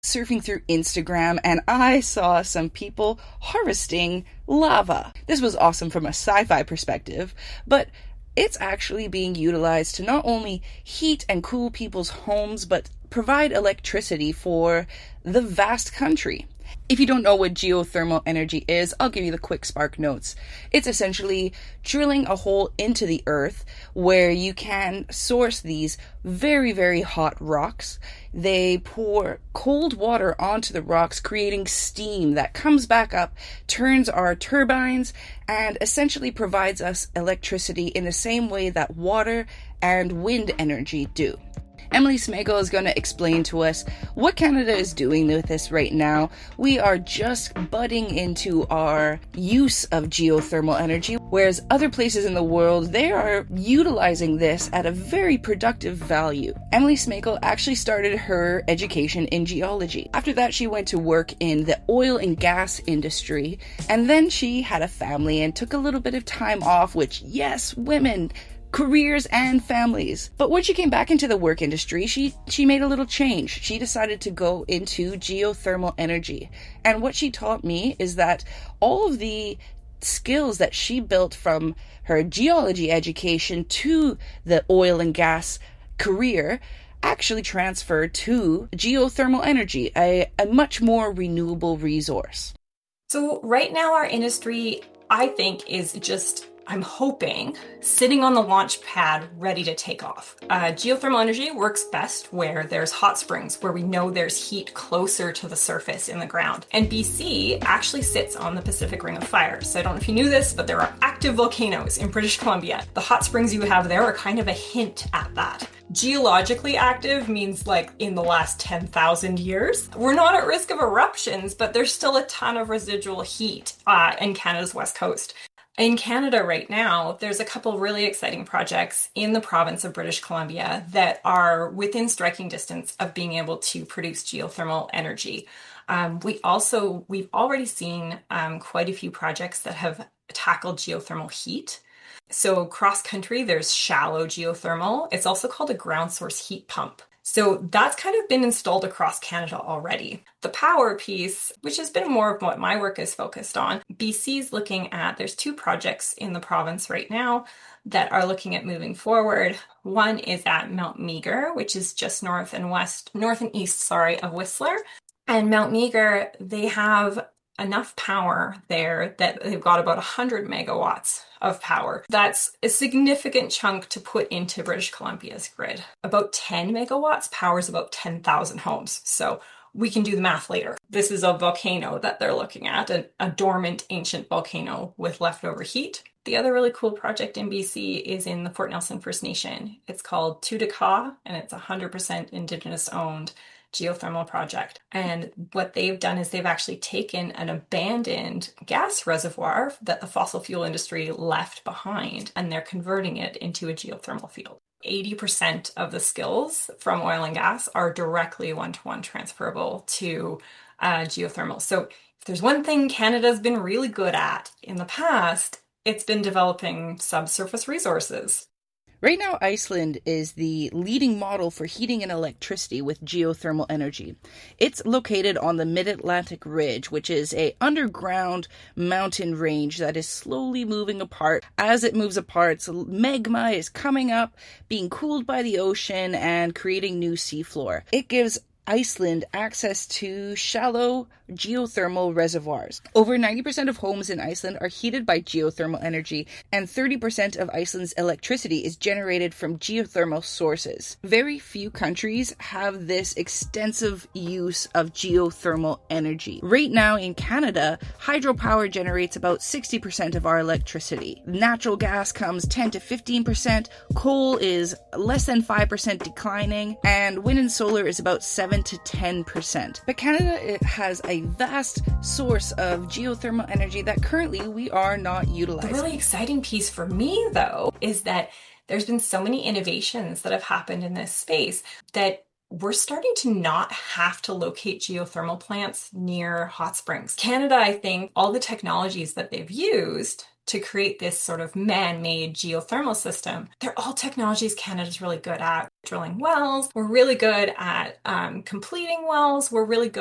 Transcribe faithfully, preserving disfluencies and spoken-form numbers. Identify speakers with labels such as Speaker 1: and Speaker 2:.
Speaker 1: surfing through Instagram and I saw some people harvesting lava. This was awesome from a sci-fi perspective, but it's actually being utilized to not only heat and cool people's homes, but provide electricity for the vast country. If you don't know what geothermal energy is, I'll give you the quick spark notes. It's essentially drilling a hole into the earth where you can source these very, very hot rocks. They pour cold water onto the rocks, creating steam that comes back up, turns our turbines, and essentially provides us electricity in the same way that water and wind energy do. Emily Smagel is going to explain to us what Canada is doing with this right now. We are just budding into our use of geothermal energy, whereas other places in the world, they are utilizing this at a very productive value. Emily Smagel actually started her education in geology. After that, she went to work in the oil and gas industry, and then she had a family and took a little bit of time off, which, yes, women, careers and families. But when she came back into the work industry, she she made a little change. She decided to go into geothermal energy. And what she taught me is that all of the skills that she built from her geology education to the oil and gas career actually transferred to geothermal energy, a, a much more renewable resource.
Speaker 2: So right now our industry, I think, is just I'm hoping, sitting on the launch pad ready to take off. Uh, geothermal energy works best where there's hot springs, where we know there's heat closer to the surface in the ground. And B C actually sits on the Pacific Ring of Fire. So I don't know if you knew this, but there are active volcanoes in British Columbia. The hot springs you have there are kind of a hint at that. Geologically active means like in the last ten thousand years. We're not at risk of eruptions, but there's still a ton of residual heat uh, in Canada's west coast. In Canada right now, there's a couple really exciting projects in the province of British Columbia that are within striking distance of being able to produce geothermal energy. Um, we also, we've already seen um, quite a few projects that have tackled geothermal heat. So cross country, there's shallow geothermal. It's also called a ground source heat pump. So that's kind of been installed across Canada already. The power piece, which has been more of what my work is focused on, B C's looking at, there's two projects in the province right now that are looking at moving forward. One is at Mount Meagher, which is just north and west, north and east, sorry, of Whistler. And Mount Meagher, they have enough power there that they've got about one hundred megawatts of power. That's a significant chunk to put into British Columbia's grid. About ten megawatts powers about ten thousand homes. So we can do the math later. This is a volcano that they're looking at, a, a dormant ancient volcano with leftover heat. The other really cool project in B C is in the Fort Nelson First Nation. It's called Tudekah, and it's one hundred percent Indigenous owned geothermal project. And what they've done is they've actually taken an abandoned gas reservoir that the fossil fuel industry left behind, and they're converting it into a geothermal field. eighty percent of the skills from oil and gas are directly one-to-one transferable to uh, geothermal. So if there's one thing Canada's been really good at in the past, it's been developing subsurface resources.
Speaker 1: Right now, Iceland is the leading model for heating and electricity with geothermal energy. It's located on the Mid-Atlantic Ridge, which is a underground mountain range that is slowly moving apart. As it moves apart, so magma is coming up, being cooled by the ocean, and creating new seafloor. It gives Iceland access to shallow geothermal reservoirs. Over ninety percent of homes in Iceland are heated by geothermal energy, and thirty percent of Iceland's electricity is generated from geothermal sources. Very few countries have this extensive use of geothermal energy. Right now in Canada, hydropower generates about sixty percent of our electricity. Natural gas comes ten to fifteen percent, coal is less than five percent declining, and wind and solar is about seven to ten percent. But Canada, it has a vast source of geothermal energy that currently we are not utilizing.
Speaker 2: The really exciting piece for me, though, is that there's been so many innovations that have happened in this space that we're starting to not have to locate geothermal plants near hot springs. Canada, I think, all the technologies that they've used to create this sort of man-made geothermal system, they're all technologies Canada's really good at. drilling wells. We're really good at um, completing wells. We're really good